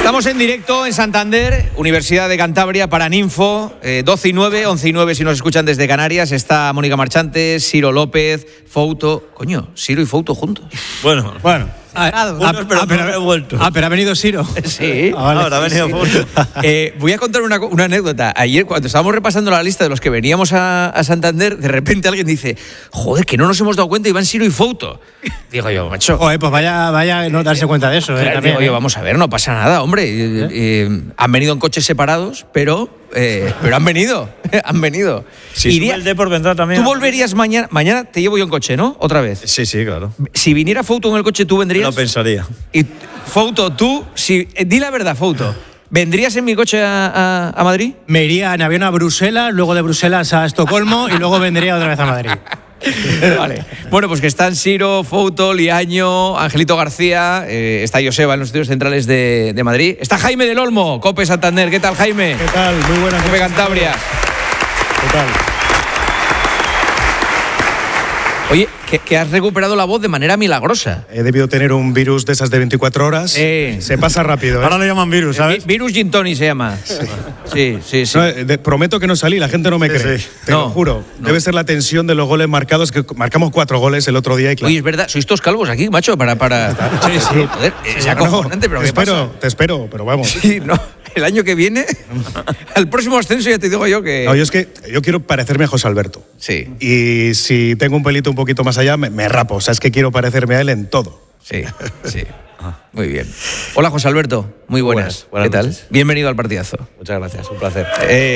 Estamos en directo en Santander, Universidad de Cantabria, Paraninfo, 12 y 9, 11 y 9 si nos escuchan desde Canarias. Está Mónica Marchante, Ciro López, Fouto. Coño, Ciro y Fouto juntos. Bueno. Pero he vuelto. Pero ha venido Ciro. Sí. Ahora ha venido Fouto. Voy a contar una anécdota. Ayer, cuando estábamos repasando la lista de los que veníamos a Santander, de repente alguien dice: joder, que no nos hemos dado cuenta, iban Ciro y Fouto. Digo yo, macho. Joder, pues vaya a no darse cuenta de eso. Claro, también, digo yo, vamos a ver, no pasa nada, hombre. Han venido en coches separados, pero han venido. Han venido. Si sube el Depor vendrá también. Tú volverías mañana. Mañana te llevo yo en coche, ¿no? Otra vez. Sí, claro. Si viniera Fouto en el coche, ¿tú vendrías? No pensaría. Y Fouto, tú, di la verdad, Fouto. ¿Vendrías en mi coche a Madrid? Me iría en avión a Bruselas, luego de Bruselas a Estocolmo y luego vendría otra vez a Madrid. Vale. Bueno, pues que están Ciro, Fouto, Liaño, Angelito García, está Joseba en los estudios centrales de Madrid. Está Jaime del Olmo, COPE Santander. ¿Qué tal, Jaime? ¿Qué tal? Muy buenas. COPE Cantabria. ¿Qué tal? Oye, que has recuperado la voz de manera milagrosa. He debido tener un virus de esas de 24 horas. Se pasa rápido. Ahora lo llaman virus, ¿sabes? Virus Gin Tonic se llama. Sí. No, prometo que no salí, la gente no me cree. Sí. Te lo juro. No. Debe ser la tensión de los goles marcados, que marcamos 4 goles el otro día. Y claro. Oye, es verdad, sois todos calvos aquí, macho, para... Sí. Joder, es acojonante, pero ¿qué pasa? Te espero, pero vamos. Sí, no. El año que viene, al próximo ascenso ya te digo yo que... No, yo quiero parecerme a José Alberto. Sí. Y si tengo un pelito un poquito más allá, me rapo. O sea, es que quiero parecerme a él en todo. Sí. Muy bien. Hola, José Alberto. Muy buenas. Buenas ¿Qué tal? noches. Bienvenido al partidazo. Muchas gracias, un placer.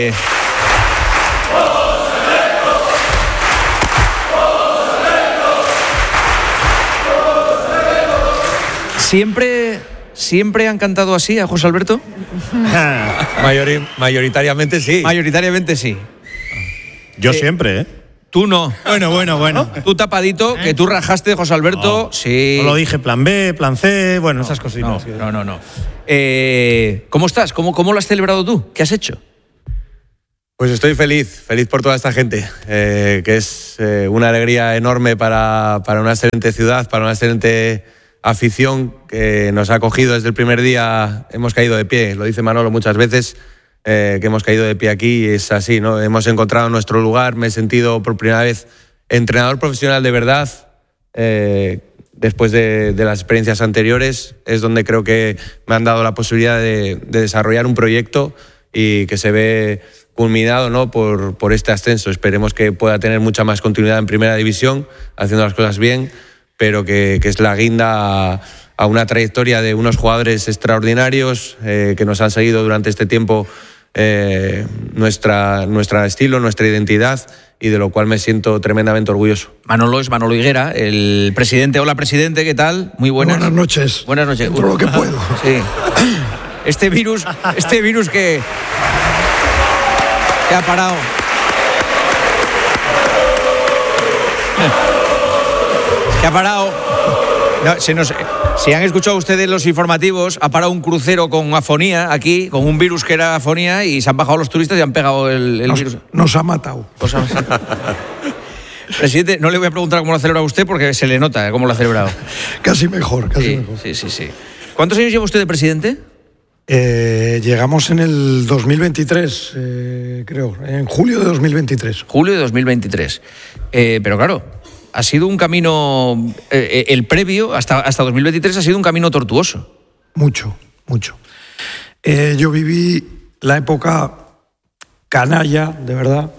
¿Siempre han cantado así a José Alberto? Mayoritariamente sí. Mayoritariamente sí. Yo siempre, ¿eh? Tú no. Bueno. Tú tapadito, que tú rajaste de José Alberto. No. Sí. No lo dije, plan B, plan C, bueno, esas cositas. No. ¿Cómo estás? ¿Cómo lo has celebrado tú? ¿Qué has hecho? Pues estoy feliz por toda esta gente, que es una alegría enorme para una excelente ciudad, para una excelente afición que nos ha acogido desde el primer día. Hemos caído de pie, lo dice Manolo muchas veces, que hemos caído de pie aquí, y es así, ¿no? Hemos encontrado nuestro lugar, me he sentido por primera vez entrenador profesional de verdad, después de las experiencias anteriores. Es donde creo que me han dado la posibilidad de desarrollar un proyecto y que se ve culminado, ¿no? por este ascenso. Esperemos que pueda tener mucha más continuidad en primera división, haciendo las cosas bien, pero que es la guinda a una trayectoria de unos jugadores extraordinarios que nos han seguido durante este tiempo, nuestro estilo, nuestra identidad, y de lo cual me siento tremendamente orgulloso. Manolo es Manolo Higuera, el presidente. Hola, presidente, ¿qué tal? Muy buenas. Buenas noches. Buenas noches. Todo lo que puedo. Sí. Este virus que ha parado. Que ha parado. No, si han escuchado ustedes los informativos, ha parado un crucero con afonía aquí, con un virus que era afonía, y se han bajado los turistas y han pegado el virus. Nos ha matado. Presidente, no le voy a preguntar cómo lo ha celebrado usted, porque se le nota cómo lo ha celebrado. Casi mejor. Sí. ¿Cuántos años lleva usted de presidente? Llegamos en el 2023, creo, en julio de 2023. Julio de 2023. Pero claro, ha sido un camino, el previo, hasta 2023 ha sido un camino tortuoso. Mucho. Yo viví la época canalla, de verdad.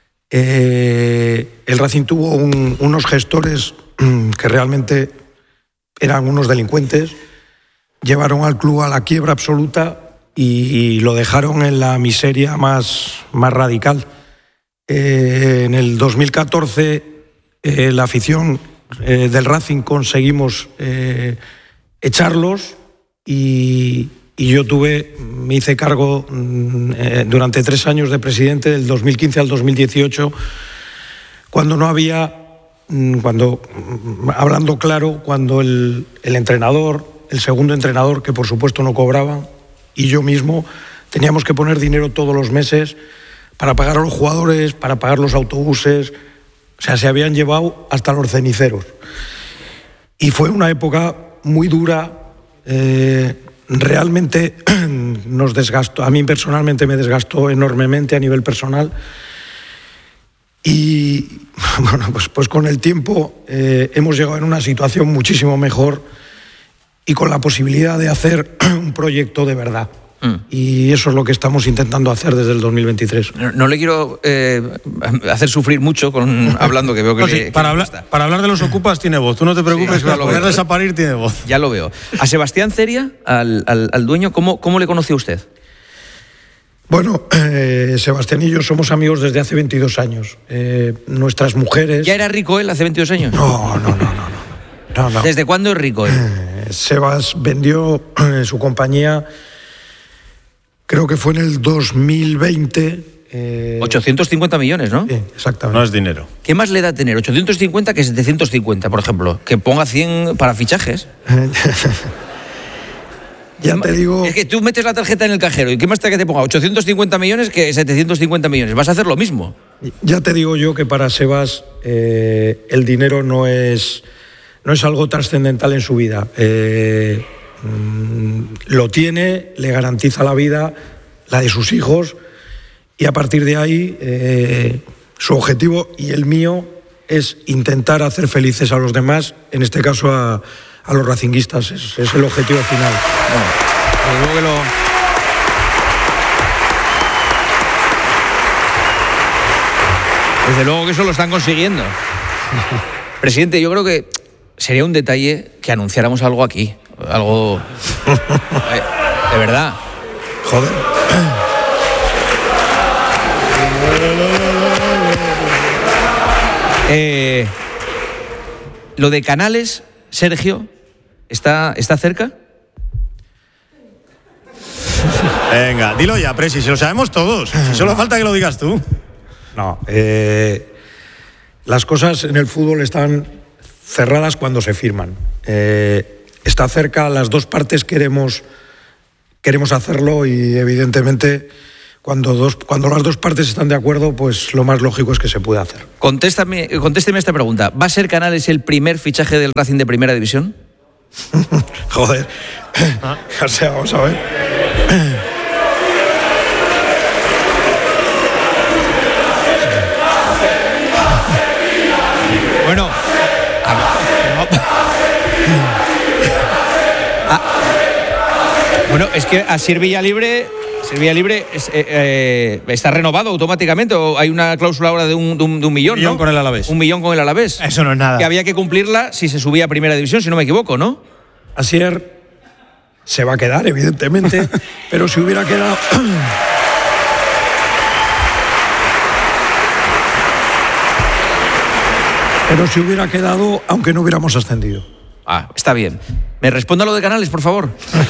El Racing tuvo unos gestores que realmente eran unos delincuentes. Llevaron al club a la quiebra absoluta y lo dejaron en la miseria más radical. En el 2014 la afición del Racing conseguimos echarlos y yo me hice cargo durante 3 años de presidente, del 2015 al 2018, cuando no había, hablando claro, cuando el entrenador, el segundo entrenador, que por supuesto no cobraban, y yo mismo teníamos que poner dinero todos los meses para pagar a los jugadores, para pagar los autobuses. O sea, se habían llevado hasta los ceniceros. Y fue una época muy dura. realmente nos desgastó, a mí personalmente me desgastó enormemente a nivel personal. Y bueno, pues con el tiempo hemos llegado en una situación muchísimo mejor y con la posibilidad de hacer un proyecto de verdad. Y eso es lo que estamos intentando hacer desde el 2023. No le quiero hacer sufrir mucho hablando, que veo que, No, sí, para hablar de los ocupas tiene voz. Tú no te preocupes, Sí, para lo veo. ponerles a parir tiene voz. Ya lo veo. A Sebastián Ceria, al dueño, ¿cómo le conoció usted? Bueno, Sebastián y yo somos amigos desde hace 22 años. Nuestras mujeres... ¿Ya era rico él hace 22 años? No. ¿Desde cuándo es rico él? Sebas vendió su compañía, creo que fue en el 2020. 850 millones, ¿no? Sí, exactamente. No es dinero. ¿Qué más le da tener 850 que 750, por ejemplo? Que ponga 100 para fichajes. Ya te digo... Es que tú metes la tarjeta en el cajero y ¿qué más te da que te ponga 850 millones que 750 millones? Vas a hacer lo mismo. Ya te digo yo que para Sebas el dinero no es algo trascendental en su vida. Lo tiene, le garantiza la vida, la de sus hijos, y a partir de ahí su objetivo y el mío es intentar hacer felices a los demás, en este caso a los racinguistas. Es el objetivo final. Bueno, desde luego que eso lo están consiguiendo. Presidente, yo creo que sería un detalle que anunciáramos algo aquí. Algo... de verdad. Joder. Lo de Canales, Sergio, ¿está cerca? Venga, dilo ya, Presi, si lo sabemos todos. Si solo falta que lo digas tú. No, las cosas en el fútbol están cerradas cuando se firman. Está cerca, las dos partes queremos hacerlo y evidentemente cuando las dos partes están de acuerdo, pues lo más lógico es que se pueda hacer. Contésteme esta pregunta. ¿Va a ser Canales el primer fichaje del Racing de Primera División? Joder. O sea, vamos a ver. Bueno, bueno, es que a Sir Villalibre está renovado automáticamente, o hay una cláusula ahora de un millón, Un millón ¿no? con el Alavés. 1 millón con el Alavés. Eso no es nada. Que había que cumplirla si se subía a Primera División, si no me equivoco, ¿no? Asier se va a quedar, evidentemente, pero si hubiera quedado... Pero si hubiera quedado, aunque no hubiéramos ascendido. Ah, está bien. ¿Me responda lo de Canales, por favor?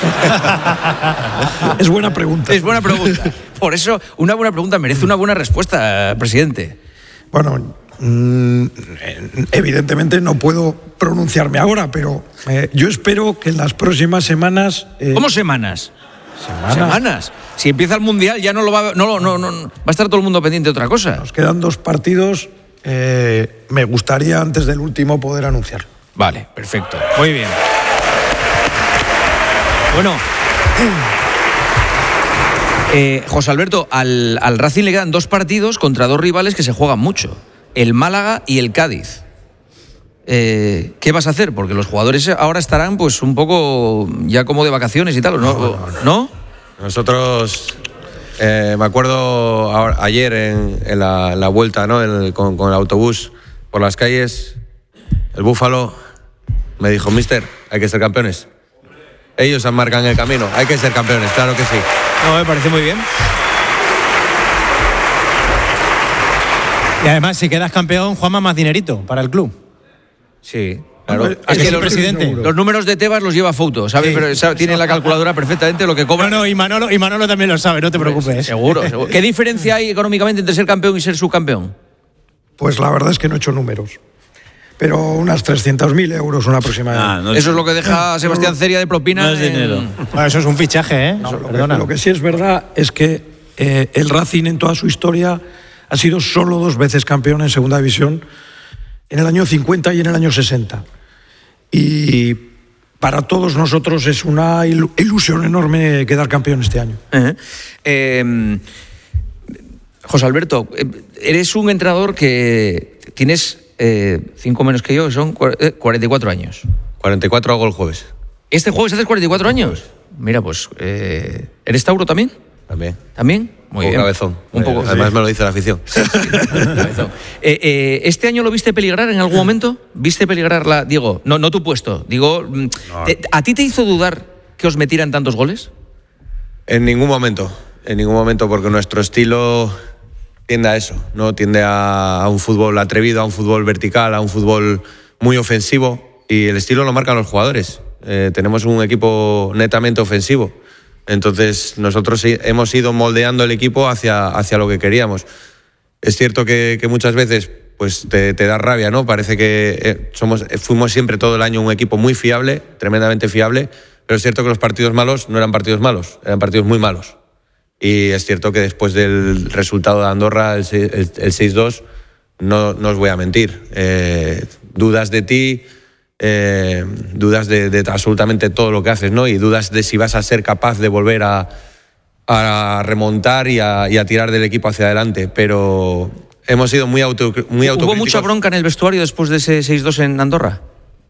Es buena pregunta. Es buena pregunta. Por eso, una buena pregunta merece una buena respuesta, presidente. Bueno, evidentemente no puedo pronunciarme ahora, pero yo espero que en las próximas semanas... ¿Cómo semanas? Semanas. Si empieza el Mundial ya no va a estar todo el mundo pendiente de otra cosa. Nos quedan 2 partidos. Me gustaría antes del último poder anunciarlo. Vale, perfecto. Muy bien. Bueno, José Alberto, al Racing le quedan 2 partidos contra 2 rivales que se juegan mucho. El Málaga y el Cádiz. ¿Qué vas a hacer? Porque los jugadores ahora estarán pues un poco ya como de vacaciones y tal, ¿no? Nosotros, me acuerdo ayer en la vuelta, ¿no? Con el autobús por las calles, el Búfalo me dijo: Mister, hay que ser campeones. Ellos han marcado el camino, hay que ser campeones, claro que sí. No, me parece muy bien. Y además, si quedas campeón, Juanma, más dinerito para el club. Sí, claro. Es que el presidente. Los números de Tebas los lleva Fouto, ¿sabes? Sí. Pero tiene la calculadora perfectamente lo que cobra. No, y Manolo también lo sabe, no te preocupes. Seguro. ¿Qué diferencia hay económicamente entre ser campeón y ser subcampeón? Pues la verdad es que no he hecho números. Pero unas 300.000 euros una aproximadamente. Eso es lo que deja Sebastián Ceria de propina. No es dinero. Bueno, eso es un fichaje, ¿eh? Perdona. Lo que sí es verdad es que el Racing en toda su historia ha sido solo 2 veces campeón en segunda división, en el año 50 y en el año 60. Y para todos nosotros es una ilusión enorme quedar campeón este año. José Alberto, eres un entrenador que tienes 5 menos que yo, son 44 años. 44 hago el jueves. ¿Este jueves haces 44 años? Mira, pues, ¿eres Tauro también? ¿También? Muy bien. Cabezón. Un poco. Además me lo dice la afición. Sí, cabezón. ¿Este año lo viste peligrar en algún momento? ¿Viste peligrar Diego, no tu puesto, digo, no. ¿A ti te hizo dudar que os metieran tantos goles? En ningún momento, porque nuestro estilo tiende a eso, ¿no? Tiende a un fútbol atrevido, a un fútbol vertical, a un fútbol muy ofensivo, y el estilo lo marcan los jugadores. Tenemos un equipo netamente ofensivo. Entonces nosotros hemos ido moldeando el equipo hacia lo que queríamos. Es cierto que muchas veces pues te da rabia, ¿no? Parece que fuimos siempre todo el año un equipo muy fiable, tremendamente fiable, pero es cierto que los partidos malos no eran partidos malos, eran partidos muy malos. Y es cierto que después del resultado de Andorra, el 6-2, no os voy a mentir, dudas de ti, dudas de absolutamente todo lo que haces, ¿no? Y dudas de si vas a ser capaz de volver a remontar y a tirar del equipo hacia adelante, pero hemos sido muy autocríticos. ¿Hubo mucha bronca en el vestuario después de ese 6-2 en Andorra?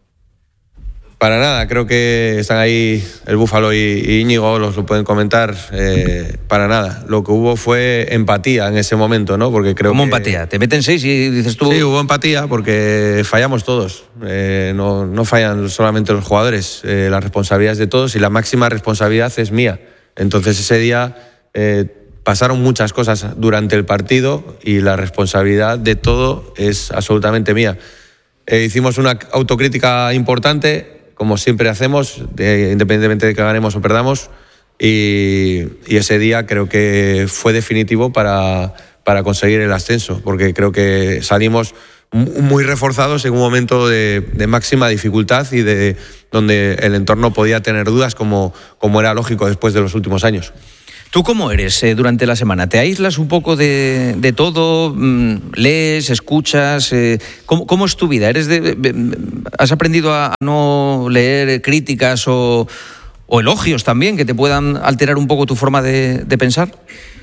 Para nada, creo que están ahí el Búfalo y Íñigo, los lo pueden comentar, para nada. Lo que hubo fue empatía en ese momento, ¿no? Porque creo ¿Cómo que... empatía? ¿Te meten 6 y dices tú...? Sí, hubo empatía porque fallamos todos. No fallan solamente los jugadores, la responsabilidad es de todos y la máxima responsabilidad es mía. Entonces ese día pasaron muchas cosas durante el partido y la responsabilidad de todo es absolutamente mía. Hicimos una autocrítica importante, como siempre hacemos, independientemente de que ganemos o perdamos, y ese día creo que fue definitivo para conseguir el ascenso, porque creo que salimos muy reforzados en un momento de máxima dificultad y de donde el entorno podía tener dudas, como era lógico después de los últimos años. ¿Tú cómo eres durante la semana? ¿Te aíslas un poco de todo? ¿Lees, escuchas? ¿Cómo es tu vida? ¿Has aprendido a no leer críticas o elogios también que te puedan alterar un poco tu forma de pensar?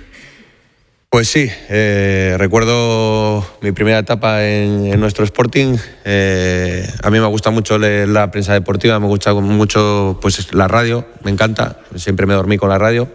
Pues sí, recuerdo mi primera etapa en nuestro Sporting. A mí me gusta mucho leer la prensa deportiva, me gusta mucho pues la radio, me encanta, siempre me dormí con la radio.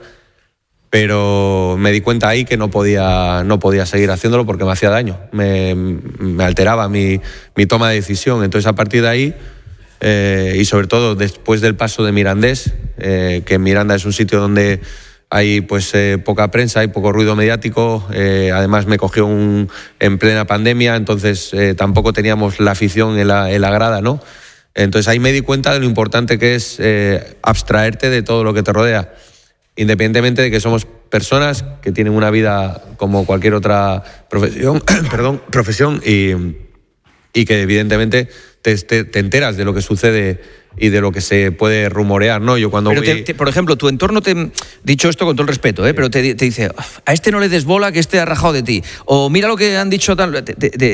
Pero me di cuenta ahí que no podía seguir haciéndolo porque me hacía daño, me alteraba mi toma de decisión. Entonces a partir de ahí, y sobre todo después del paso de Mirandés, que Miranda es un sitio donde hay pues poca prensa, hay poco ruido mediático, además me cogió en plena pandemia, entonces tampoco teníamos la afición en la grada, ¿no? Entonces ahí me di cuenta de lo importante que es abstraerte de todo lo que te rodea. Independientemente de que somos personas que tienen una vida como cualquier otra profesión y que evidentemente te enteras de lo que sucede y de lo que se puede rumorear, ¿no? Yo cuando por ejemplo, tu entorno dicho esto con todo el respeto, pero te dice, a este no le des bola que este ha rajado de ti, o mira lo que han dicho tal...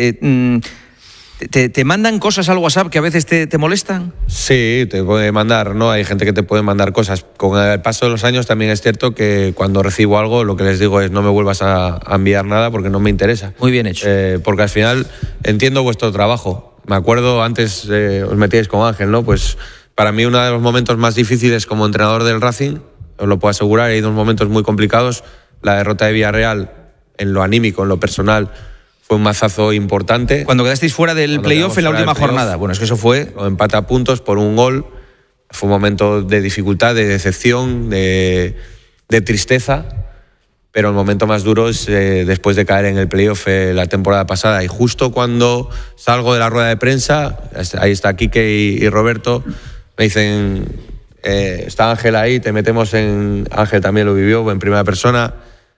¿Te mandan cosas al WhatsApp que a veces te molestan? Sí, te puede mandar, ¿no? Hay gente que te puede mandar cosas. Con el paso de los años también es cierto que cuando recibo algo lo que les digo es no me vuelvas a enviar nada porque no me interesa. Muy bien hecho. Porque al final entiendo vuestro trabajo. Me acuerdo antes os metíais con Ángel, ¿no? Pues para mí uno de los momentos más difíciles como entrenador del Racing, os lo puedo asegurar, hay dos momentos muy complicados. La derrota de Villarreal en lo anímico, en lo personal, fue un mazazo importante. Cuando quedasteis fuera del playoff en la última jornada. Bueno, es que eso fue... Empate a puntos por un gol. Fue un momento de dificultad, de decepción, de tristeza. Pero el momento más duro es después de caer en el playoff la temporada pasada. Y justo cuando salgo de la rueda de prensa, ahí está Quique y Roberto, me dicen, está Ángel ahí, te metemos en... Ángel también lo vivió en primera persona.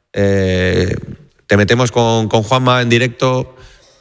Te metemos con Juanma en directo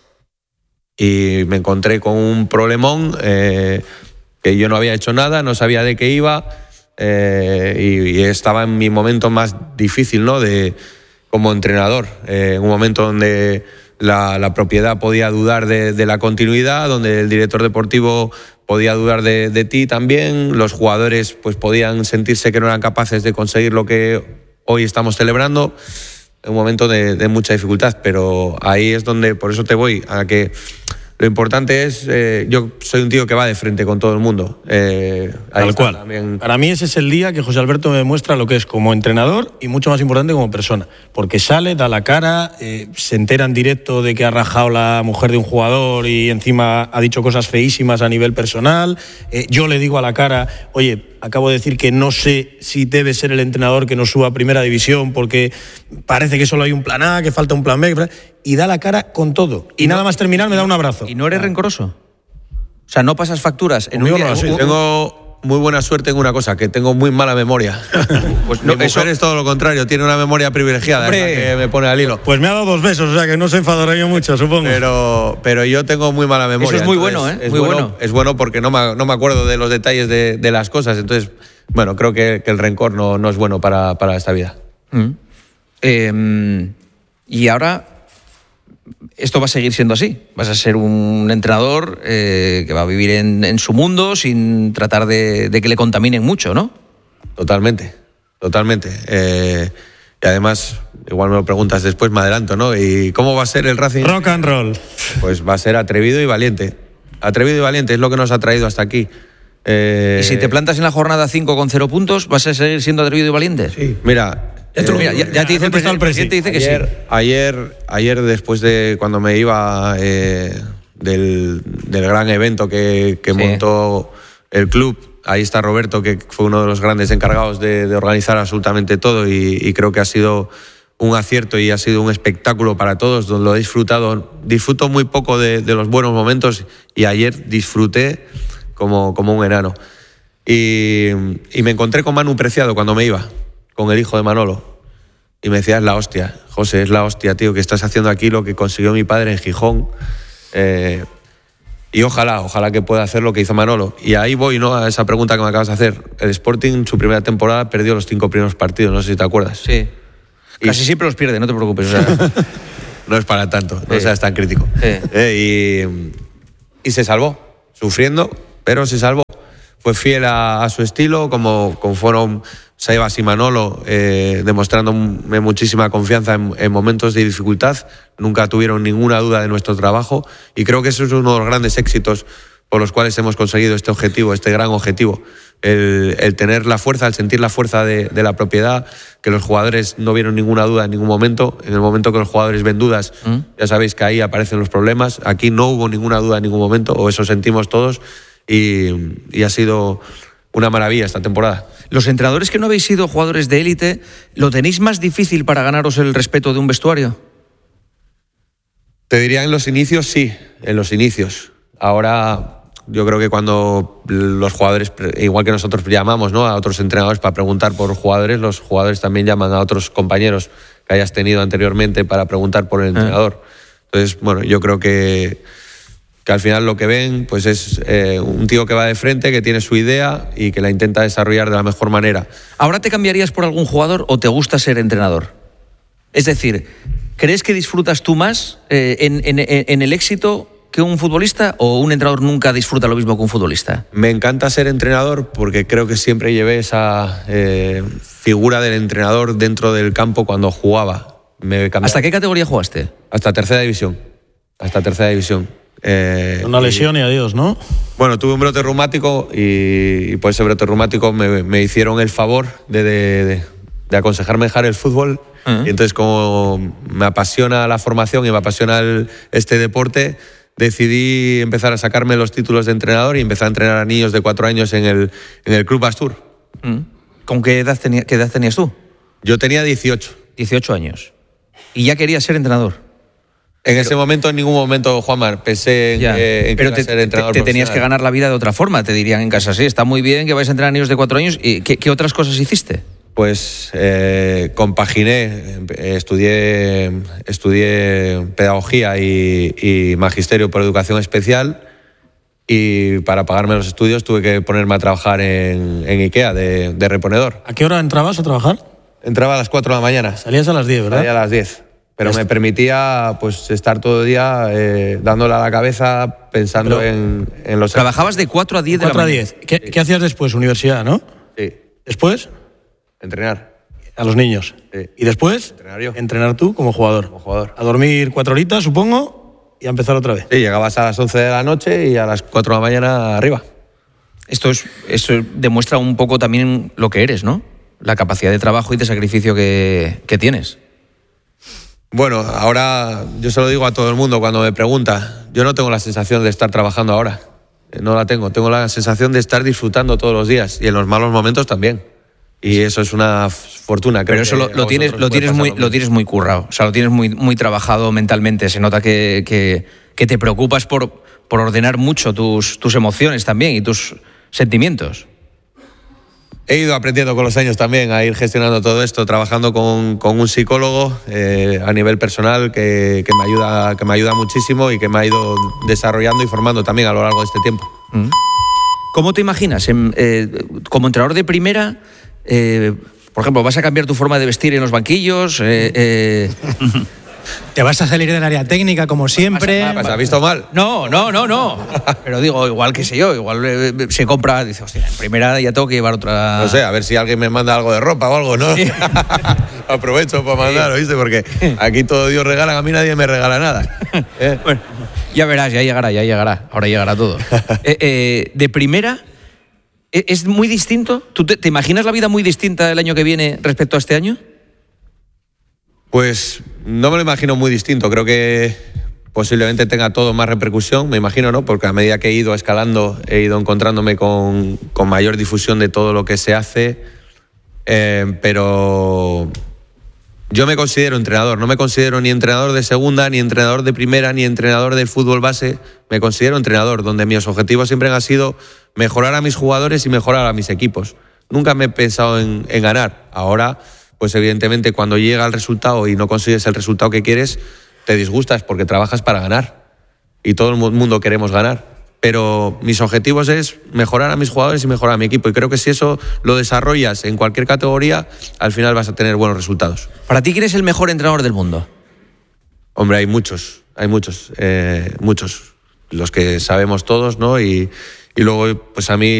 y me encontré con un problemón que yo no había hecho nada, no sabía de qué iba y estaba en mi momento más difícil, ¿no? Como entrenador, en un momento donde la propiedad podía dudar de la continuidad, donde el director deportivo podía dudar de ti también, los jugadores pues podían sentirse que no eran capaces de conseguir lo que hoy estamos celebrando, en un momento de mucha dificultad, pero ahí es donde, por eso te voy, a que lo importante es, yo soy un tío que va de frente con todo el mundo. Tal cual. También. Para mí ese es el día que José Alberto me demuestra lo que es como entrenador y mucho más importante como persona. Porque sale, da la cara, se entera en directo de que ha rajado la mujer de un jugador y encima ha dicho cosas feísimas a nivel personal. Yo le digo a la cara, oye, acabo de decir que no sé si debe ser el entrenador que nos suba a primera división porque parece que solo hay un plan A, que falta un plan B, y da la cara con todo. Y nada más terminar me da un abrazo. ¿Y no eres rencoroso? O sea, ¿no pasas facturas? En un día, tengo muy buena suerte en una cosa, que tengo muy mala memoria. Pues no, eso es todo lo contrario, tiene una memoria privilegiada, que me pone al hilo. Pues me ha dado 2 besos, o sea que no se enfadará yo mucho, supongo. Pero yo tengo muy mala memoria. Eso es muy bueno, ¿eh? Es muy bueno. Es bueno porque no me acuerdo de los detalles de las cosas, entonces, bueno, creo que el rencor no es bueno para esta vida. Y ahora, esto va a seguir siendo así. Vas a ser un entrenador que va a vivir en su mundo sin tratar de que le contaminen mucho, ¿no? Totalmente. Y además, igual me lo preguntas después, me adelanto, ¿no? ¿Y cómo va a ser el Racing? Rock and roll. Pues va a ser atrevido y valiente. Atrevido y valiente es lo que nos ha traído hasta aquí. ¿Y si te plantas en la jornada 5 con 0 puntos, vas a seguir siendo atrevido y valiente? Sí. Mira, ya te dice el presidente dice que sí. Ayer, después de cuando me iba del gran evento que montó el club, ahí está Roberto, que fue uno de los grandes encargados de organizar absolutamente todo y creo que ha sido un acierto y ha sido un espectáculo para todos, donde lo he disfrutado. Disfruto muy poco de los buenos momentos y ayer disfruté como un enano. Y me encontré con Manu Preciado cuando me iba, con el hijo de Manolo. Y me decía, es la hostia, José, es la hostia, tío, que estás haciendo aquí lo que consiguió mi padre en Gijón. Y ojalá que pueda hacer lo que hizo Manolo. Y ahí voy, ¿no?, a esa pregunta que me acabas de hacer. El Sporting, su primera temporada, perdió los 5 primeros partidos, no sé si te acuerdas. Sí. Casi siempre los pierde, no te preocupes. O sea. No es para tanto, no seas tan crítico. Y se salvó, sufriendo, pero se salvó. Fue fiel a su estilo, como fueron Sebas y Manolo, demostrándome muchísima confianza en momentos de dificultad. Nunca tuvieron ninguna duda de nuestro trabajo y creo que eso es uno de los grandes éxitos por los cuales hemos conseguido este objetivo, este gran objetivo. El tener la fuerza, el sentir la fuerza de la propiedad, que los jugadores no vieron ninguna duda en ningún momento. En el momento que los jugadores ven dudas, ya sabéis que ahí aparecen los problemas. Aquí no hubo ninguna duda en ningún momento, o eso sentimos todos, y ha sido una maravilla esta temporada. Los entrenadores que no habéis sido jugadores de élite, ¿lo tenéis más difícil para ganaros el respeto de un vestuario? Te diría en los inicios, sí, en los inicios. Ahora yo creo que cuando los jugadores, igual que nosotros llamamos, ¿no?, a otros entrenadores para preguntar por jugadores, los jugadores también llaman a otros compañeros que hayas tenido anteriormente para preguntar por el entrenador. Entonces, bueno, yo creo que al final lo que ven pues es un tío que va de frente, que tiene su idea y que la intenta desarrollar de la mejor manera. ¿Ahora te cambiarías por algún jugador o te gusta ser entrenador? Es decir, ¿crees que disfrutas tú más en el éxito que un futbolista, o un entrenador nunca disfruta lo mismo que un futbolista? Me encanta ser entrenador porque creo que siempre llevé esa figura del entrenador dentro del campo cuando jugaba. ¿Hasta qué categoría jugaste? Hasta tercera división. Una lesión y adiós, ¿no? Bueno, tuve un brote reumático y por ese brote reumático me hicieron el favor de aconsejarme dejar el fútbol. Y entonces, como me apasiona la formación y me apasiona este deporte, decidí empezar a sacarme los títulos de entrenador y empecé a entrenar a niños de 4 años en el Club Astur. ¿Con qué edad tenías tú? Yo tenía 18. 18 años. ¿Y ya querías ser entrenador? En ese momento, en ningún momento, Juanmar, pensé en que iba a ser entrenador. Te tenías que ganar la vida de otra forma, te dirían en casa. Sí, está muy bien que vais a entrenar a niños de 4 años. ¿Y qué otras cosas hiciste? Pues compaginé, estudié pedagogía y magisterio por educación especial, y para pagarme los estudios tuve que ponerme a trabajar en IKEA de reponedor. ¿A qué hora entrabas a trabajar? Entraba a las 4 de la mañana. Salías a las 10, ¿verdad? Salía a las 10. pero me permitía pues estar todo el día dándole a la cabeza, pensando en los... Trabajabas de 4 a 10 de la 4 a mañana. 10. ¿Qué hacías después? Universidad, ¿no? Sí, ¿Después? entrenar. A los niños. Sí. ¿Y después? Entrenar yo. Entrenar tú como jugador. Como jugador. A dormir 4 horitas, supongo, y a empezar otra vez. Sí, llegabas a las 11 de la noche y a las 4 de la mañana arriba. Esto demuestra un poco también lo que eres, ¿no? La capacidad de trabajo y de sacrificio que tienes. Bueno, ahora yo se lo digo a todo el mundo cuando me pregunta. Yo no tengo la sensación de estar trabajando ahora. No la tengo. Tengo la sensación de estar disfrutando todos los días y en los malos momentos también. Y eso es una fortuna. Creo Pero eso que lo tienes muy currado. O sea, lo tienes muy trabajado mentalmente. Se nota que te preocupas por ordenar mucho tus emociones también y tus sentimientos. He ido aprendiendo con los años también a ir gestionando todo esto, trabajando con un psicólogo a nivel personal que me ayuda muchísimo y que me ha ido desarrollando y formando también a lo largo de este tiempo. ¿Cómo te imaginas? Como entrenador de primera, por ejemplo, ¿vas a cambiar tu forma de vestir en los banquillos? Te vas a salir del área técnica como siempre. ¿Has visto mal? No. Pero digo, igual que sé yo, igual se compra, dice, hostia, en primera ya tengo que llevar otra... No sé, a ver si alguien me manda algo de ropa o algo, ¿no? Sí. Aprovecho para mandar, ¿oíste? Porque aquí todo Dios regala, a mí nadie me regala nada. Bueno, ya verás, ya llegará. Ahora llegará todo. De primera, ¿es muy distinto? ¿Tú te imaginas la vida muy distinta el año que viene respecto a este año? Pues no me lo imagino muy distinto. Creo que posiblemente tenga todo más repercusión, me imagino, ¿no? Porque a medida que he ido escalando, he ido encontrándome con mayor difusión de todo lo que se hace. Pero yo me considero entrenador. No me considero ni entrenador de segunda, ni entrenador de primera, ni entrenador del fútbol base. Me considero entrenador, donde mis objetivos siempre han sido mejorar a mis jugadores y mejorar a mis equipos. Nunca me he pensado en ganar. Ahora, pues evidentemente cuando llega el resultado y no consigues el resultado que quieres, te disgustas porque trabajas para ganar. Y todo el mundo queremos ganar. Pero mis objetivos es mejorar a mis jugadores y mejorar a mi equipo. Y creo que si eso lo desarrollas en cualquier categoría, al final vas a tener buenos resultados. ¿Para ti quién es el mejor entrenador del mundo? Hombre, hay muchos. Los que sabemos todos, ¿no? Y luego, pues a mí